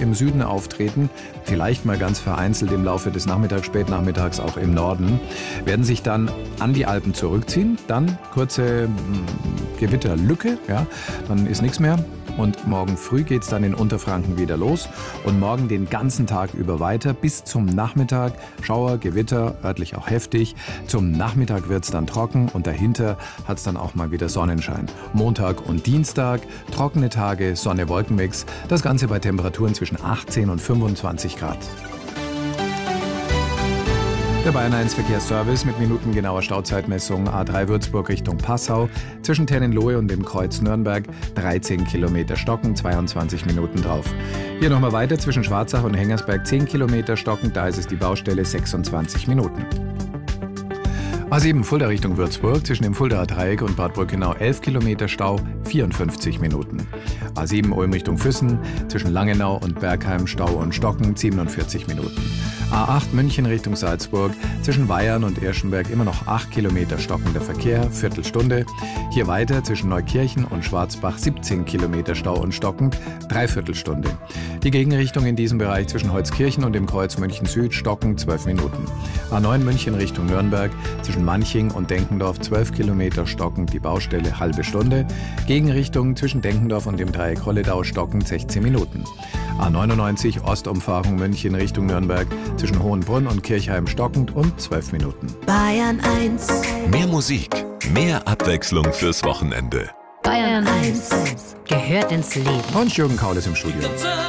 im Süden auftreten, vielleicht mal ganz vereinzelt im Laufe des Nachmittags, spätnachmittags auch im Norden, werden sich dann an die Alpen zurückziehen, dann kurze Gewitterlücke, ja, dann ist nichts mehr. Und morgen früh geht es dann in Unterfranken wieder los und morgen den ganzen Tag über weiter bis zum Nachmittag. Schauer, Gewitter, örtlich auch heftig. Zum Nachmittag wird es dann trocken und dahinter hat es dann auch mal wieder Sonnenschein. Montag und Dienstag, trockene Tage, Sonne-Wolkenmix. Das Ganze bei Temperaturen zwischen 18 und 25 Grad. Der Bayern 1 Verkehrsservice mit minutengenauer Stauzeitmessung A3 Würzburg Richtung Passau. Zwischen Tennenlohe und dem Kreuz Nürnberg 13 Kilometer Stocken, 22 Minuten drauf. Hier nochmal weiter zwischen Schwarzach und Hengersberg 10 Kilometer Stocken, da ist es die Baustelle 26 Minuten. A7 Fulda Richtung Würzburg, zwischen dem Fuldaer Dreieck und Bad Brückenau 11 Kilometer Stau, 54 Minuten. A7 Ulm Richtung Füssen, zwischen Langenau und Bergheim Stau und Stocken, 47 Minuten. A8 München Richtung Salzburg, zwischen Weyern und Irschenberg immer noch 8 Kilometer stockender Verkehr, Viertelstunde. Hier weiter zwischen Neukirchen und Schwarzbach 17 Kilometer Stau und stockend, Dreiviertelstunde. Die Gegenrichtung in diesem Bereich zwischen Holzkirchen und dem Kreuz München Süd stockend 12 Minuten. A9 München Richtung Nürnberg, zwischen Manching und Denkendorf 12 Kilometer stockend, die Baustelle halbe Stunde. Gegenrichtung zwischen Denkendorf und dem Dreieck Holledau stockend 16 Minuten. A99 Ostumfahrung München Richtung Nürnberg, zwischen Hohenbrunn und Kirchheim stockend und 12 Minuten. Bayern 1. Mehr Musik, mehr Abwechslung fürs Wochenende. Bayern 1 gehört ins Leben. Und Jürgen Kaul ist im Studio.